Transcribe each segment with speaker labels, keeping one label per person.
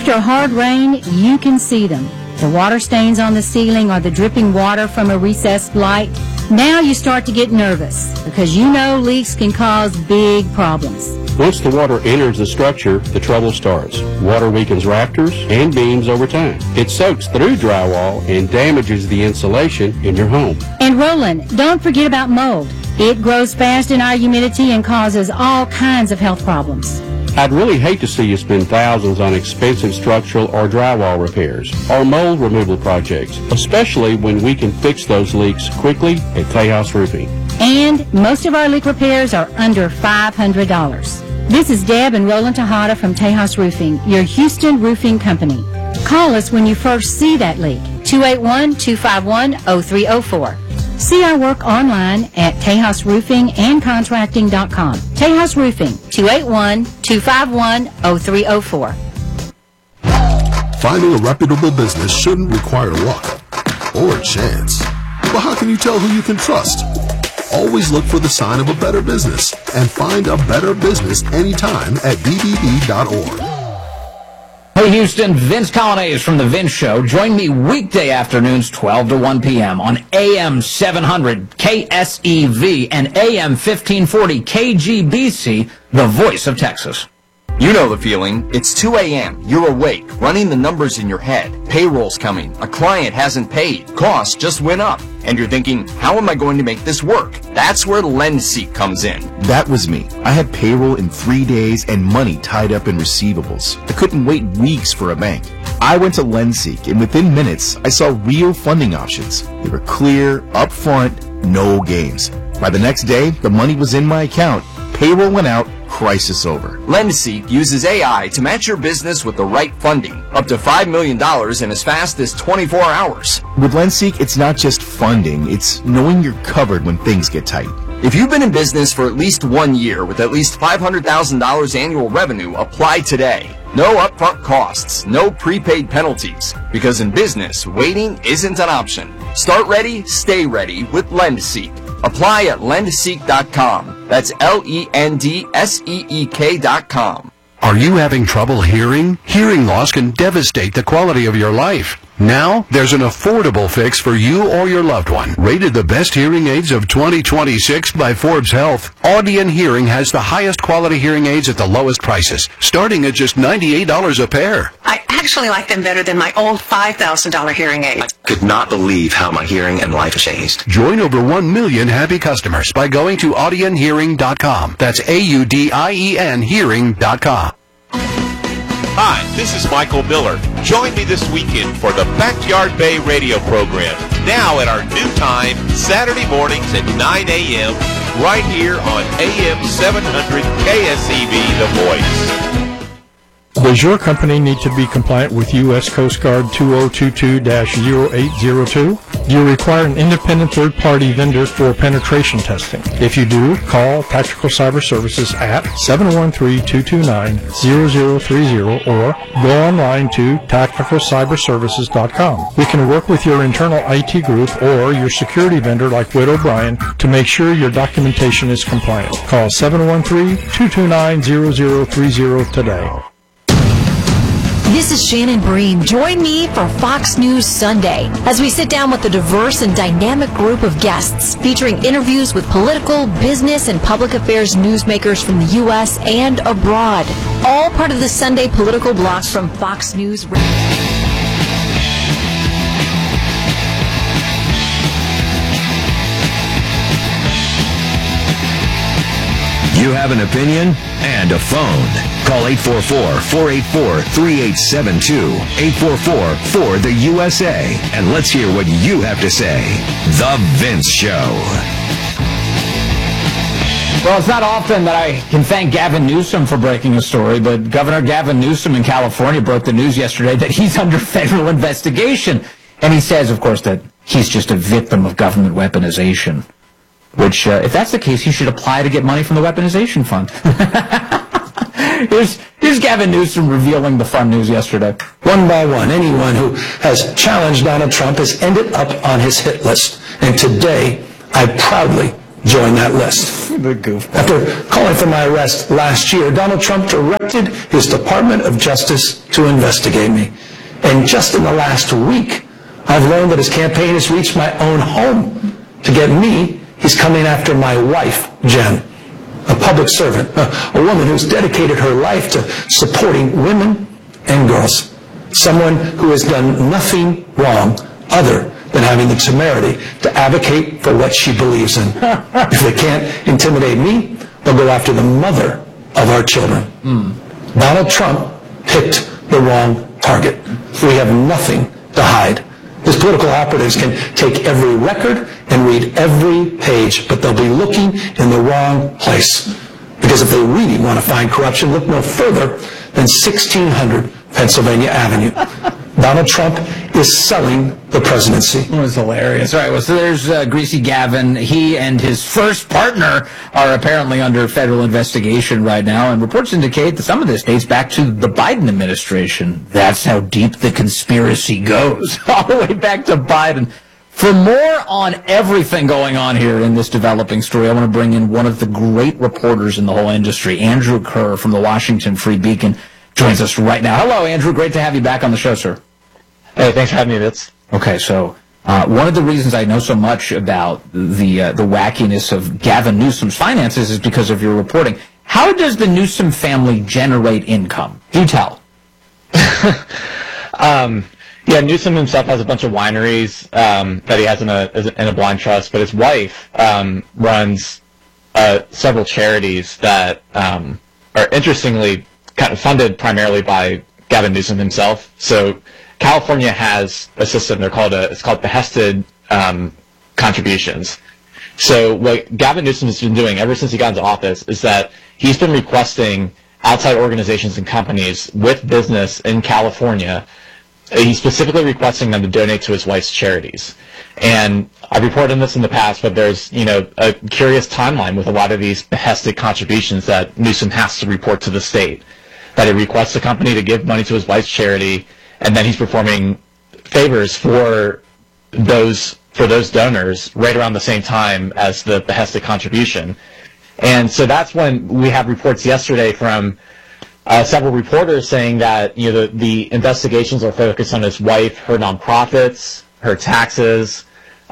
Speaker 1: After a hard rain, you can see them. The water stains on the ceiling or the dripping water from a recessed light. Now you start to get nervous because you know leaks can cause big problems.
Speaker 2: Once the water enters the structure, the trouble starts. Water weakens rafters and beams over time. It soaks through drywall and damages the insulation in your home.
Speaker 1: And Roland, don't forget about mold. It grows fast in our humidity and causes all kinds of health problems.
Speaker 2: I'd really hate to see you spend thousands on expensive structural or drywall repairs or mold removal projects, especially when we can fix those leaks quickly at Tejas Roofing.
Speaker 1: And most of our leak repairs are under $500. This is Deb and Roland Tejada from Tejas Roofing, your Houston roofing company. Call us when you first see that leak, 281-251-0304. See our work online at TejasRoofingandContracting.com. Tejas Roofing, 281-251-0304.
Speaker 3: Finding a reputable business shouldn't require luck or chance. But how can you tell who you can trust? Always look for the sign of a better business and find a better business anytime at bbb.org.
Speaker 4: Hey Houston, Vince Colonnese from The Vince Show. Join me weekday afternoons 12 to 1 p.m. on AM 700 KSEV and AM 1540 KGBC, the voice of Texas.
Speaker 5: You know the feeling. It's 2 a.m. You're awake, running the numbers in your head. Payroll's coming. A client hasn't paid. Costs just went up. And you're thinking, how am I going to make this work? That's where LendSeek comes in.
Speaker 6: That was me. I had payroll in 3 days and money tied up in receivables. I couldn't wait weeks for a bank. I went to LendSeek, and within minutes, I saw real funding options. They were clear, upfront, no games. By the next day, the money was in my account. Payroll went out. Crisis over.
Speaker 5: LendSeek uses AI to match your business with the right funding, up to $5 million in as fast as 24 hours.
Speaker 6: With LendSeek, it's not just funding, it's knowing you're covered when things get tight.
Speaker 5: If you've been in business for at least 1 year with at least $500,000 annual revenue, apply today. No upfront costs, no prepaid penalties, because in business, waiting isn't an option. Start ready, stay ready with LendSeek. Apply at lendseek.com. That's LENDSEEK.com.
Speaker 7: Are you having trouble hearing? Hearing loss can devastate the quality of your life. Now, there's an affordable fix for you or your loved one. Rated the best hearing aids of 2026 by Forbes Health, Audion Hearing has the highest quality hearing aids at the lowest prices, starting at just $98 a pair.
Speaker 8: I actually like them better than my old $5,000 hearing aid.
Speaker 9: I could not believe how my hearing and life changed.
Speaker 7: Join over 1 million happy customers by going to audionhearing.com. That's AUDIEN hearing.com.
Speaker 10: Hi, this is Michael Miller. Join me this weekend for the Backyard Bay radio program, now at our new time, Saturday mornings at 9 a.m., right here on AM 700 KSEV, The Voice.
Speaker 11: Does your company need to be compliant with U.S. Coast Guard 2022-0802? Do you require an independent third-party vendor for penetration testing? If you do, call Tactical Cyber Services at 713-229-0030 or go online to tacticalcyberservices.com. We can work with your internal IT group or your security vendor like Witt O'Brien to make sure your documentation is compliant. Call 713-229-0030 today.
Speaker 12: This is Shannon Breen. Join me for Fox News Sunday as we sit down with a diverse and dynamic group of guests featuring interviews with political, business, and public affairs newsmakers from the U.S. and abroad. All part of the Sunday political block from Fox News Radio.
Speaker 13: You have an opinion and a phone. Call 844-484-3872, 844-4-THE-USA, and let's hear what you have to say. The Vince Show.
Speaker 4: Well, it's not often that I can thank Gavin Newsom for breaking a story, but Governor Gavin Newsom in California broke the news yesterday that he's under federal investigation. And he says, of course, that he's just a victim of government weaponization. Which, if that's the case, he should apply to get money from the weaponization fund. Here's Gavin Newsom revealing the fun news yesterday.
Speaker 14: One by one, anyone who has challenged Donald Trump has ended up on his hit list. And today, I proudly join that list.
Speaker 4: The goof.
Speaker 14: After calling for my arrest last year, Donald Trump directed his Department of Justice to investigate me. And just in the last week, I've learned that his campaign has reached my own home. To get me, he's coming after my wife, Jen, a public servant, a woman who's dedicated her life to supporting women and girls, someone who has done nothing wrong other than having the temerity to advocate for what she believes in. If they can't intimidate me, they'll go after the mother of our children. Donald Trump picked the wrong target. We have nothing to hide. His political operatives can take every record and read every page, but they'll be looking in the wrong place. Because if they really want to find corruption, look no further than 1600 Pennsylvania Avenue. Donald Trump is selling the presidency.
Speaker 4: It was hilarious. All right, well, so there's Greasy Gavin. He and his first partner are apparently under federal investigation right now, and reports indicate that some of this dates back to the Biden administration. That's how deep the conspiracy goes, all the way back to Biden. For more on everything going on here in this developing story, I want to bring in one of the great reporters in the whole industry, Andrew Kerr from the Washington Free Beacon. Joins us right now. Hello, Andrew. Great to have you back on the show, sir.
Speaker 15: Hey, thanks for having me, Vince.
Speaker 4: Okay, so one of the reasons I know so much about the wackiness of Gavin Newsom's finances is because of your reporting. How does the Newsom family generate income? Do tell.
Speaker 15: Yeah, Newsom himself has a bunch of wineries that he has in a blind trust, but his wife runs several charities that are interestingly kind of funded primarily by Gavin Newsom himself. So California has a system. It's called behested contributions. So what Gavin Newsom has been doing ever since he got into office is that he's been requesting outside organizations and companies with business in California. He's specifically requesting them to donate to his wife's charities. And I've reported on this in the past, but there's, a curious timeline with a lot of these behested contributions that Newsom has to report to the state. That he requests a company to give money to his wife's charity, and then he's performing favors for those donors right around the same time as the behested contribution. And so that's when we have reports yesterday from several reporters saying that the investigations are focused on his wife, her nonprofits, her taxes.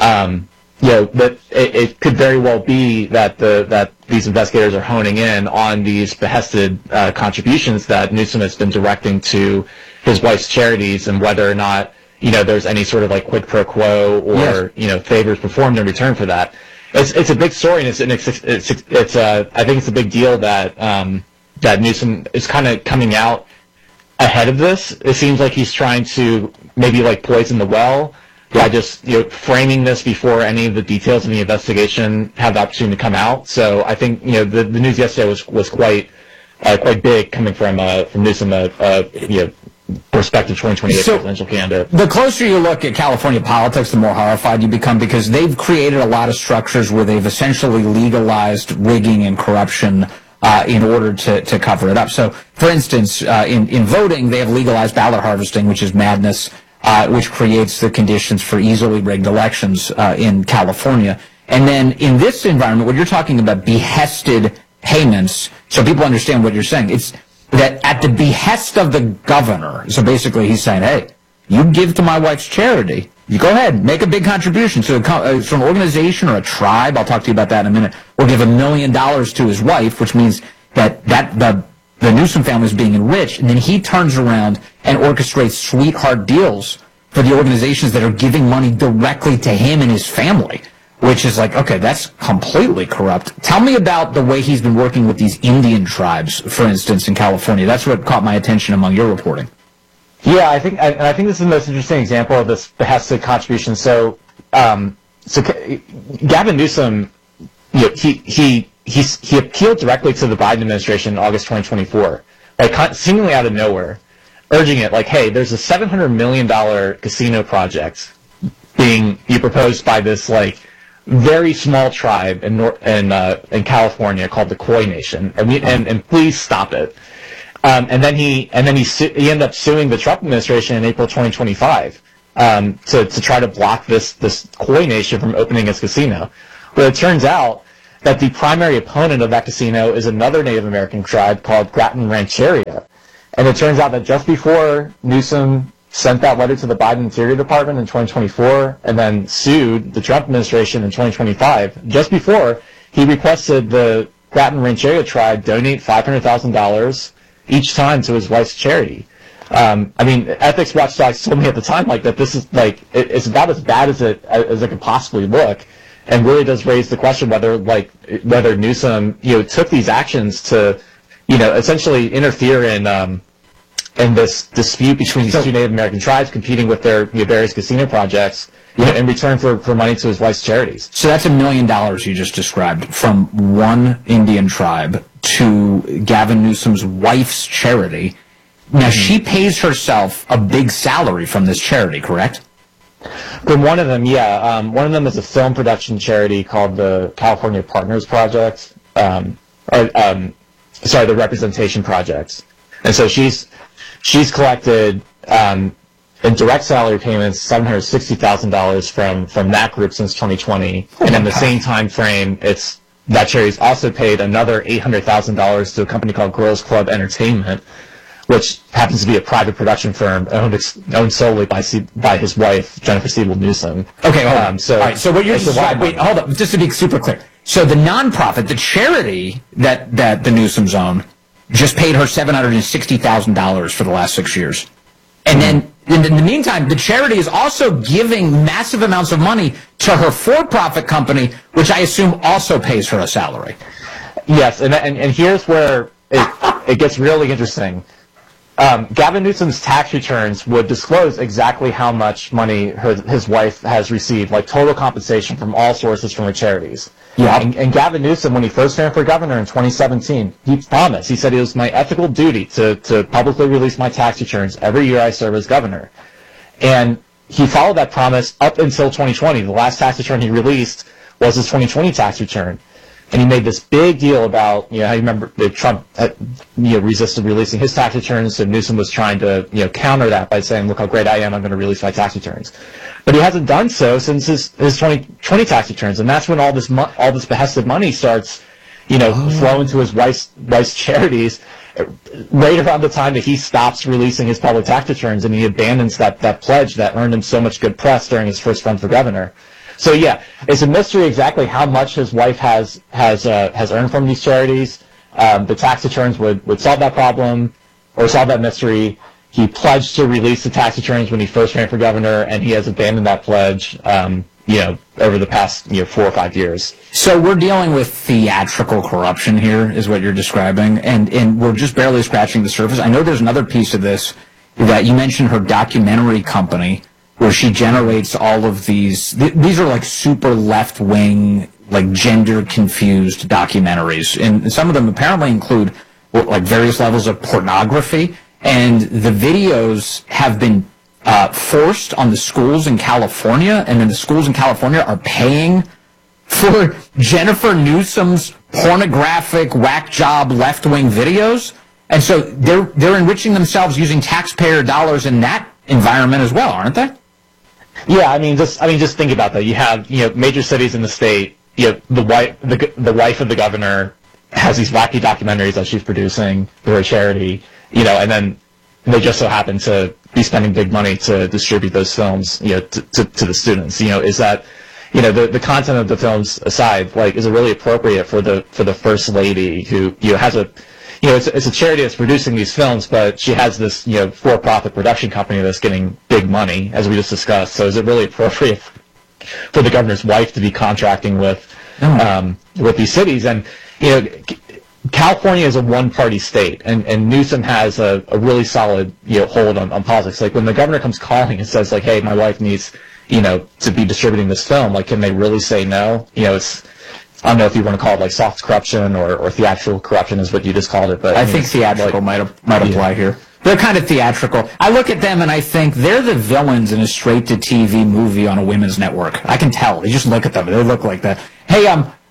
Speaker 15: That it could very well be that these investigators are honing in on these behested contributions that Newsom has been directing to his wife's charities, and whether or not there's any sort of like quid pro quo or favors performed in return for that. It's a big story, and it's I think it's a big deal that that Newsom is kind of coming out ahead of this. It seems like he's trying to maybe like poison the well by just framing this before any of the details in the investigation have the opportunity to come out. So I think the news yesterday was quite big coming from Newsom, prospective 2028 presidential candidate.
Speaker 4: The closer you look at California politics, the more horrified you become, because they've created a lot of structures where they've essentially legalized rigging and corruption in order to cover it up. So, for instance, in voting, they have legalized ballot harvesting, which is madness, which creates the conditions for easily rigged elections in California. And then in this environment, when you're talking about behested payments, so people understand what you're saying, it's that at the behest of the governor. So basically he's saying, hey, you give to my wife's charity, you go ahead, make a big contribution. So an organization or a tribe, I'll talk to you about that in a minute, will give $1 million to his wife, which means that the Newsom family is being enriched, and then he turns around and orchestrates sweetheart deals for the organizations that are giving money directly to him and his family, which is like, okay, that's completely corrupt. Tell me about the way he's been working with these Indian tribes, for instance, in California. That's what caught my attention among your reporting.
Speaker 15: Yeah, I think this is the most interesting example of this behested contribution. So Gavin Newsom, he appealed directly to the Biden administration in August 2024, like seemingly out of nowhere, urging it like, hey, there's a $700 million casino project being proposed by this like very small tribe in California called the Khoi Nation, and please stop it. And then he ended up suing the Trump administration in April 2025 to try to block this Khoi Nation from opening its casino. Well, it turns out that the primary opponent of that casino is another Native American tribe called Grattan Rancheria. And it turns out that just before Newsom sent that letter to the Biden Interior Department in 2024 and then sued the Trump administration in 2025, just before, he requested the Grattan Rancheria tribe donate $500,000 each time to his wife's charity. I mean, ethics watchdogs told me at the time that this is it's about as bad as it could possibly look, and really does raise the question whether Newsom took these actions to essentially interfere in this dispute between these two Native American tribes competing with their various casino projects in return for money to his wife's charities.
Speaker 4: So that's $1 million you just described from one Indian tribe to Gavin Newsom's wife's charity. Now, she pays herself a big salary from this charity, correct?
Speaker 15: From one of them, yeah. One of them is a film production charity called the California Partners Project, the Representation Projects. And so she's collected in direct salary payments $760,000 from that group since 2020, and in the same time frame, that charity's also paid another $800,000 to a company called Girls Club Entertainment, which happens to be a private production firm owned solely by his wife, Jennifer Siebel Newsom.
Speaker 4: Okay, hold on. So what you're describing, wait, hold up, just to be super clear. So the nonprofit, the charity that the Newsoms own, just paid her $760,000 for the last 6 years. And then, in the meantime, the charity is also giving massive amounts of money to her for-profit company, which I assume also pays her a salary.
Speaker 15: Yes, and here's where it gets really interesting. Gavin Newsom's tax returns would disclose exactly how much money his wife has received, like total compensation from all sources from her charities. Yeah. And Gavin Newsom, when he first ran for governor in 2017, he promised, he said it was my ethical duty to publicly release my tax returns every year I serve as governor. And he followed that promise up until 2020. The last tax return he released was his 2020 tax return. And he made this big deal about, how you remember that Trump resisted releasing his tax returns, and Newsom was trying to, counter that by saying, look how great I am, I'm going to release my tax returns. But he hasn't done so since his 2020 tax returns, and that's when all this behested money starts, flowing to his wife's charities, right around the time that he stops releasing his public tax returns, and he abandons that pledge that earned him so much good press during his first run for governor. So yeah, it's a mystery exactly how much his wife has earned from these charities. The tax returns would solve that problem or solve that mystery. He pledged to release the tax returns when he first ran for governor, and he has abandoned that pledge, over the past 4 or 5 years.
Speaker 4: So we're dealing with theatrical corruption here, is what you're describing, and we're just barely scratching the surface. I know there's another piece of this that you mentioned, her documentary company, where she generates all of these. These are like super left-wing, like gender-confused documentaries, and some of them apparently include like various levels of pornography. And the videos have been forced on the schools in California, and then the schools in California are paying for Jennifer Newsom's pornographic, whack job, left-wing videos. And so they're enriching themselves using taxpayer dollars in that environment as well, aren't they?
Speaker 15: Yeah, just think about that. You have major cities in the state. The wife of the governor has these wacky documentaries that she's producing for her charity. And then they just so happen to be spending big money to distribute those films, to the students. Is that, the content of the films aside, like, is it really appropriate for the first lady who has a, it's a charity that's producing these films, but she has this, for-profit production company that's getting big money, as we just discussed. So is it really appropriate for the governor's wife to be contracting with these cities? And, California is a one-party state, and Newsom has a really solid, hold on politics. Like, when the governor comes calling and says, like, hey, my wife needs, to be distributing this film, like, can they really say no? It's, I don't know if you want to call it like soft corruption or theatrical corruption is what you just called it, but
Speaker 4: I think theatrical might apply here. They're kind of theatrical. I look at them and I think they're the villains in a straight-to-TV movie on a women's network. I can tell. You just look at them; they look like that. Hey,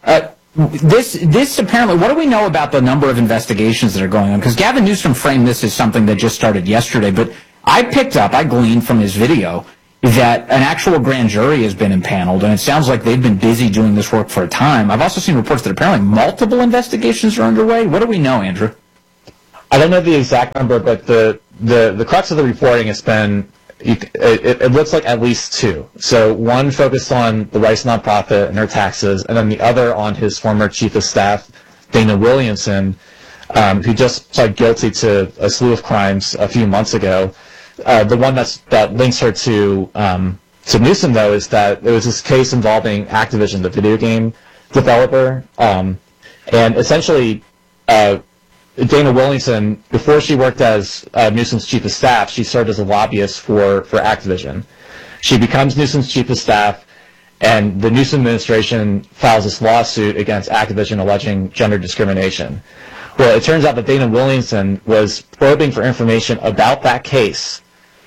Speaker 4: this apparently. What do we know about the number of investigations that are going on? Because Gavin Newsom framed this as something that just started yesterday, but I gleaned from his video. that an actual grand jury has been impaneled, and it sounds like they've been busy doing this work for a time. I've also seen reports that apparently multiple investigations are underway. What do we know, Andrew?
Speaker 15: I don't know the exact number, but the crux of the reporting has been, it looks like at least two. So one focused on the Rice nonprofit and her taxes, and then the other on his former chief of staff, Dana Williamson, who just pled guilty to a slew of crimes a few months ago. The one that links her to Newsom, though, is that there was this case involving Activision, the video game developer, and essentially Dana Williamson, before she worked as Newsom's chief of staff, she served as a lobbyist for Activision. She becomes Newsom's chief of staff, and the Newsom administration files this lawsuit against Activision alleging gender discrimination. Well, it turns out that Dana Williamson was probing for information about that case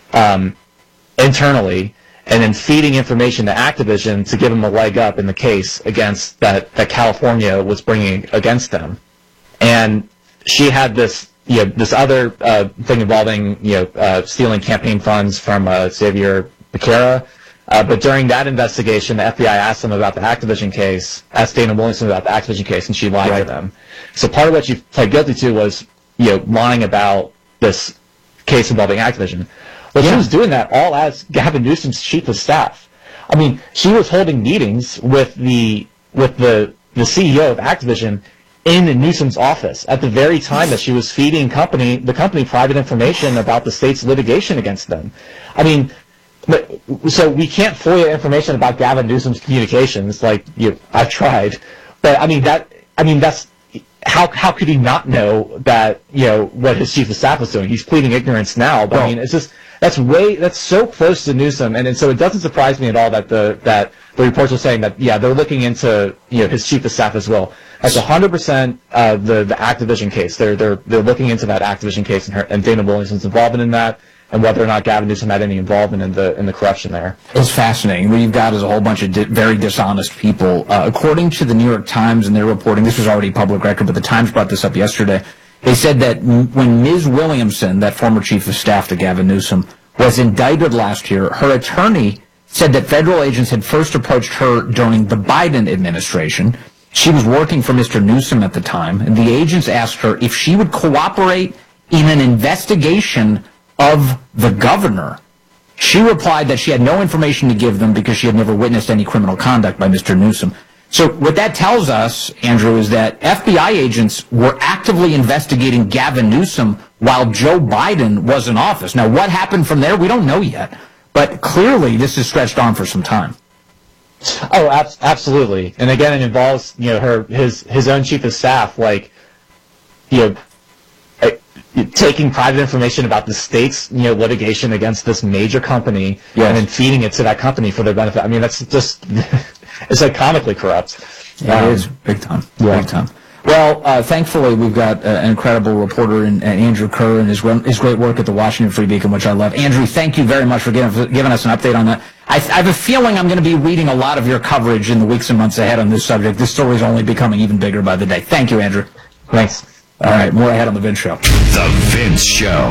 Speaker 15: internally, and then feeding information to Activision to give them a leg up in the case against that California was bringing against them. And she had this other thing involving stealing campaign funds from Xavier Becerra. But during that investigation, the FBI asked them about the Activision case, asked Dana Williamson about the Activision case, and she lied to them. So part of what she pled guilty to was, lying about this case involving Activision. Well, she was doing that all as Gavin Newsom's chief of staff. I mean, she was holding meetings with the CEO of Activision in Newsom's office at the very time that she was feeding the company private information about the state's litigation against them. I mean, so we can't FOIA information about Gavin Newsom's communications. Like, I've tried, but that's how could he not know that what his chief of staff was doing? He's pleading ignorance now, but it's just that's so close to Newsom, and so it doesn't surprise me at all that the reports are saying that they're looking into his chief of staff as well. That's 100% the Activision case. They're looking into that Activision case and Dana Williamson's involvement in that, and whether or not Gavin Newsom had any involvement in the corruption there.
Speaker 4: It's fascinating. What you've got is a whole bunch of very dishonest people. According to the New York Times and their reporting, this was already public record, but the Times brought this up yesterday. They said that when Ms. Williamson, that former chief of staff to Gavin Newsom, was indicted last year, her attorney said that federal agents had first approached her during the Biden administration. She was working for Mr. Newsom at the time, and the agents asked her if she would cooperate in an investigation of the governor. She replied that she had no information to give them because she had never witnessed any criminal conduct by Mr. Newsom. So what that tells us, Andrew, is that FBI agents were actively investigating Gavin Newsom while Joe Biden was in office. Now, what happened from there, we don't know yet. But clearly, this is stretched on for some time.
Speaker 15: Oh, absolutely. And again, it involves his own chief of staff, taking private information about the state's litigation against this major company and then feeding it to that company for their benefit. I mean, that's just it's like comically corrupt.
Speaker 4: Yeah, it is big time. Big time. Well, thankfully, we've got an incredible reporter in Andrew Kerr and his great work at the Washington Free Beacon, which I love. Andrew, thank you very much for giving us an update on that. I have a feeling I'm going to be reading a lot of your coverage in the weeks and months ahead on this subject. This story is only becoming even bigger by the day. Thank you, Andrew.
Speaker 15: Thanks.
Speaker 4: All right, more ahead on The Vince Show.
Speaker 13: The Vince Show.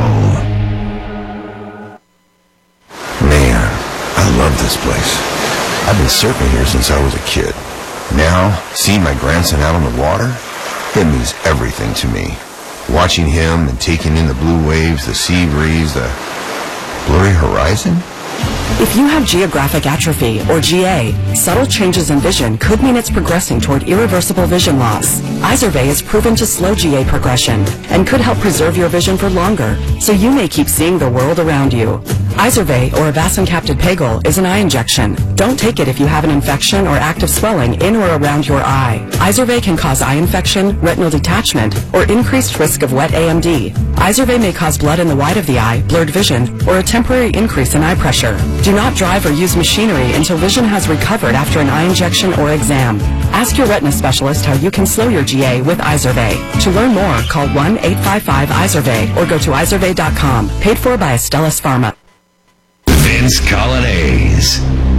Speaker 16: Man, I love this place. I've been surfing here since I was a kid. Now, seeing my grandson out on the water, it means everything to me. Watching him and taking in the blue waves, the sea breeze, the blurry horizon.
Speaker 17: If you have geographic atrophy, or GA, subtle changes in vision could mean it's progressing toward irreversible vision loss. Izervay is proven to slow GA progression and could help preserve your vision for longer, so you may keep seeing the world around you. Izervay, or avacincaptad pegol, is an eye injection. Don't take it if you have an infection or active swelling in or around your eye. Izervay can cause eye infection, retinal detachment, or increased risk of wet AMD. Izervay may cause blood in the white of the eye, blurred vision, or a temporary increase in eye pressure. Do not drive or use machinery until vision has recovered after an eye injection or exam. Ask your retina specialist how you can slow your GA with Izervay. To learn more, call 1-855-IZERVAY or go to izervay.com. Paid for by Astellas Pharma.
Speaker 13: Vince Colonnese.